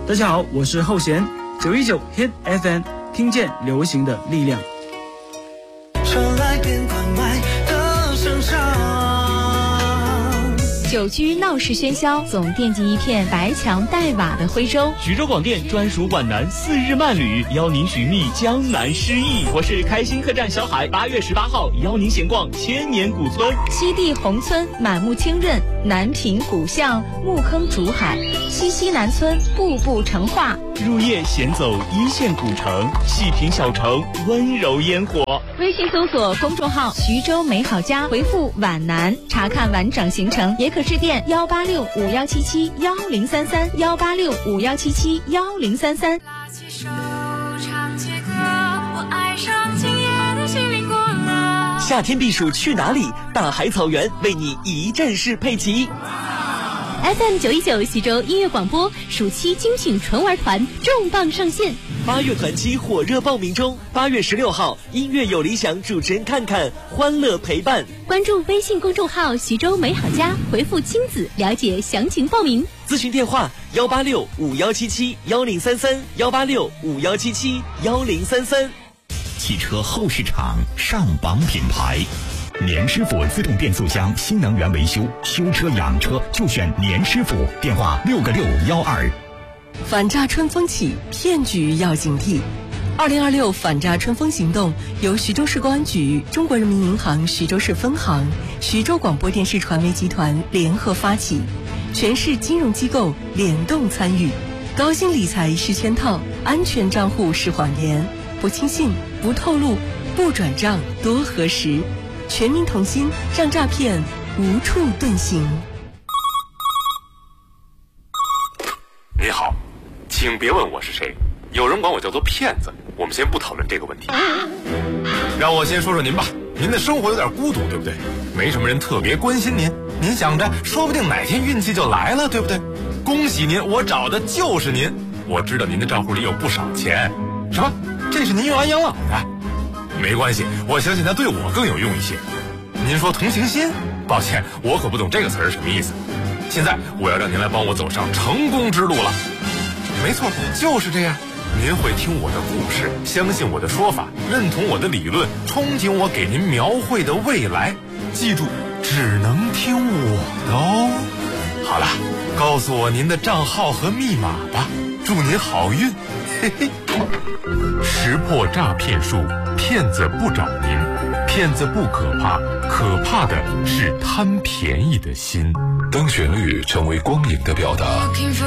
大家好，我是后弦919 Hit FM， 听见流行的力量。 传来电关外的声响， 久居闹市喧嚣，总惦记一片白墙黛瓦的徽州。 徐州广电专属皖南4日慢旅，邀您寻觅江南诗意。我是开心客栈小海，8月18号邀您闲逛千年古村。 西递宏村满目清润，南平古巷木坑竹海，西南村步步成画。 入夜闲走一线古城，细品小城温柔烟火。 微信搜索公众号徐州美好家，回复皖南查看完整行程，也可致电18651771033，18651771033。 拉起手唱起歌，我爱上今夜的心灵过了。 夏天避暑去哪里？大海草原为你一站式配齐。 FM 919徐州音乐广播暑期精品纯玩团重磅上线 ，8月团期火热报名中，8月16号音乐有理想主持人看看，欢乐陪伴。 关注微信公众号徐州美好家，回复亲子了解详情报名。 咨询电话18651771033，18651771033。 汽车后市场上榜品牌，年师傅自动变速箱新能源维修，修车养车就选年师傅，电话6个612。 反诈春风起，骗局要警惕。2026反诈春风行动由徐州市公安局、中国人民银行徐州市分行、徐州广播电视传媒集团联合发起，全市金融机构联动参与。高薪理财是圈套，安全账户是谎言，不轻信，不透露，不转账，多核实。全民同心，让诈骗无处遁形。 你好，请别问我是谁，有人管我叫做骗子。我们先不讨论这个问题，让我先说说您吧。您的生活有点孤独，对不对？没什么人特别关心您，您想着说不定哪天运气就来了，对不对？恭喜您，我找的就是您。我知道您的账户里有不少钱。什么？这是您用来养老的？没关系，我相信它对我更有用一些。您说同情心？抱歉，我可不懂这个词儿什么意思。现在我要让您来帮我走上成功之路了。没错，就是这样。您会听我的故事，相信我的说法，认同我的理论，憧憬我给您描绘的未来。记住，只能听我的哦。好了，告诉我您的账号和密码吧，祝您好运。嘿嘿。识破诈骗术，骗子不找您，骗子不可怕，可怕的是贪便宜的心。 当旋律成为光影的表达，